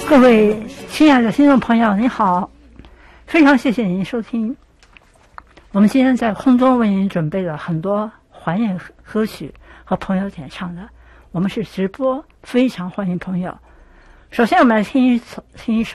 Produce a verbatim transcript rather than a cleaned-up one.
各位亲爱的听众朋友，你好，非常谢谢您收听。我们今天在空中为您准备了很多怀念歌曲和朋友点唱的，我们是直播，非常欢迎朋友。首先，我们来听一首听一首。